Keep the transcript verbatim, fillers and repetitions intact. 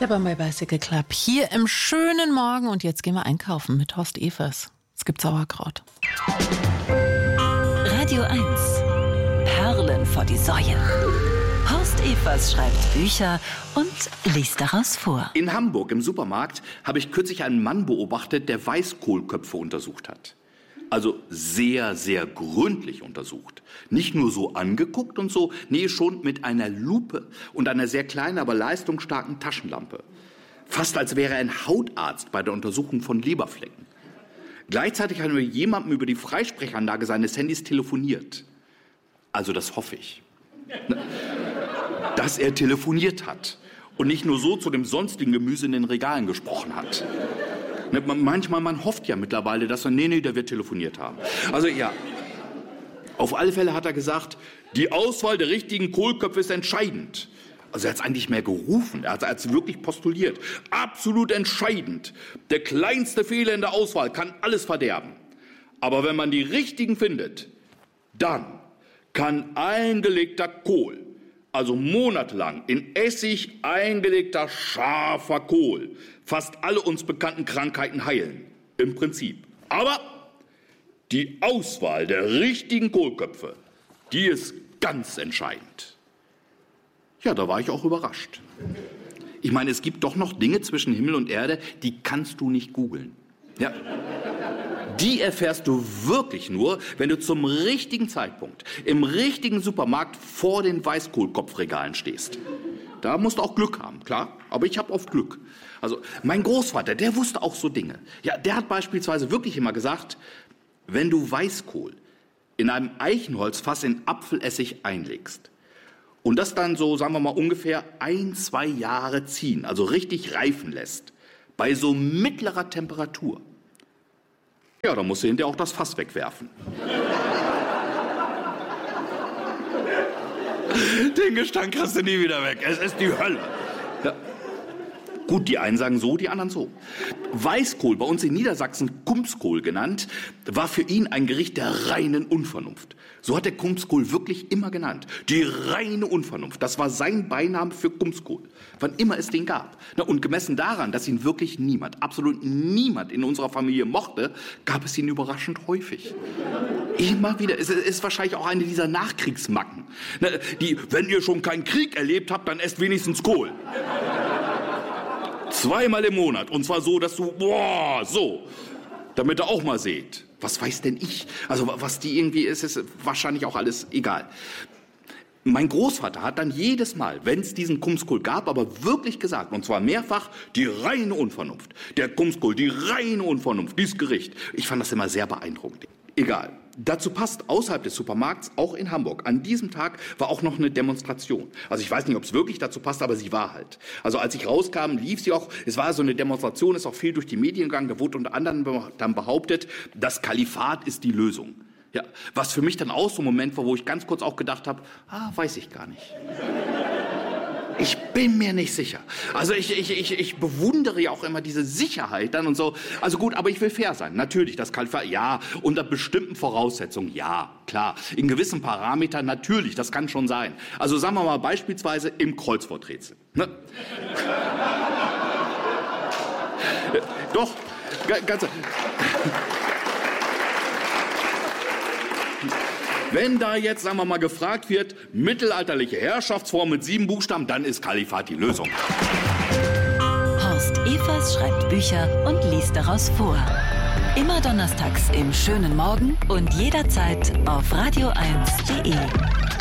Der Bombay Bicycle Club hier im schönen Morgen. Und jetzt gehen wir einkaufen mit Horst Evers. Es gibt Sauerkraut. Radio eins. Perlen vor die Säue. Horst Evers schreibt Bücher und liest daraus vor. In Hamburg im Supermarkt habe ich kürzlich einen Mann beobachtet, der Weißkohlköpfe untersucht hat. Also sehr, sehr gründlich untersucht. Nicht nur so angeguckt und so, nee, schon mit einer Lupe und einer sehr kleinen, aber leistungsstarken Taschenlampe. Fast als wäre er ein Hautarzt bei der Untersuchung von Leberflecken. Gleichzeitig hat er mit jemandem über die Freisprechanlage seines Handys telefoniert. Also das hoffe ich. Dass er telefoniert hat und nicht nur so zu dem sonstigen Gemüse in den Regalen gesprochen hat. Manchmal, man hofft ja mittlerweile, dass er, nee, nee, der wird telefoniert haben. Also ja, auf alle Fälle hat er gesagt, die Auswahl der richtigen Kohlköpfe ist entscheidend. Also er hat es eigentlich mehr gerufen, er hat es wirklich postuliert. Absolut entscheidend. Der kleinste Fehler in der Auswahl kann alles verderben. Aber wenn man die richtigen findet, dann kann eingelegter Kohl, also monatelang in Essig eingelegter scharfer Kohl, fast alle uns bekannten Krankheiten heilen. Im Prinzip. Aber die Auswahl der richtigen Kohlköpfe, die ist ganz entscheidend. Ja, da war ich auch überrascht. Ich meine, es gibt doch noch Dinge zwischen Himmel und Erde, die kannst du nicht googeln. Ja. Die erfährst du wirklich nur, wenn du zum richtigen Zeitpunkt im richtigen Supermarkt vor den Weißkohlkopfregalen stehst. Da musst du auch Glück haben, klar, aber ich habe oft Glück. Also mein Großvater, der wusste auch so Dinge. Ja, der hat beispielsweise wirklich immer gesagt, wenn du Weißkohl in einem Eichenholzfass in Apfelessig einlegst und das dann so, sagen wir mal, ungefähr ein, zwei Jahre ziehen, also richtig reifen lässt, bei so mittlerer Temperatur, ja, dann musst du hinterher auch das Fass wegwerfen. Den Gestank kriegst du nie wieder weg. Es ist die Hölle. Ja. Gut, die einen sagen so, die anderen so. Weißkohl, bei uns in Niedersachsen Kumskohl genannt, war für ihn ein Gericht der reinen Unvernunft. So hat er Kumskohl wirklich immer genannt. Die reine Unvernunft, das war sein Beiname für Kumskohl, wann immer es den gab. Na, und gemessen daran, dass ihn wirklich niemand, absolut niemand in unserer Familie mochte, gab es ihn überraschend häufig. Immer wieder. Es ist wahrscheinlich auch eine dieser Nachkriegsmacken. Na, die, wenn ihr schon keinen Krieg erlebt habt, dann esst wenigstens Kohl. Zweimal im Monat. Und zwar so, dass du, boah, so, damit ihr auch mal seht. Was weiß denn ich? Also was die irgendwie ist, ist wahrscheinlich auch alles egal. Mein Großvater hat dann jedes Mal, wenn es diesen Kumskohl gab, aber wirklich gesagt, und zwar mehrfach, die reine Unvernunft. Der Kumskohl, die reine Unvernunft, dieses Gericht. Ich fand das immer sehr beeindruckend. Egal. Dazu passt außerhalb des Supermarkts, auch in Hamburg. An diesem Tag war auch noch eine Demonstration. Also ich weiß nicht, ob es wirklich dazu passt, aber sie war halt. Also als ich rauskam, lief sie auch. Es war so eine Demonstration, ist auch viel durch die Medien gegangen. Da wurde unter anderem dann behauptet, das Kalifat ist die Lösung. Ja, was für mich dann auch so ein Moment war, wo ich ganz kurz auch gedacht habe, ah, weiß ich gar nicht. Ich bin mir nicht sicher. Also ich, ich, ich, ich bewundere ja auch immer diese Sicherheit dann und so. Also gut, aber ich will fair sein. Natürlich, das Kalifat, ja, unter bestimmten Voraussetzungen, ja, klar. In gewissen Parametern, natürlich, das kann schon sein. Also sagen wir mal beispielsweise im Kreuzworträtsel. Ne? Doch, ganz... Wenn da jetzt, sagen wir mal, gefragt wird, mittelalterliche Herrschaftsform mit sieben Buchstaben, dann ist Kalifat die Lösung. Horst Evers schreibt Bücher und liest daraus vor. Immer donnerstags im schönen Morgen und jederzeit auf radio eins punkt de.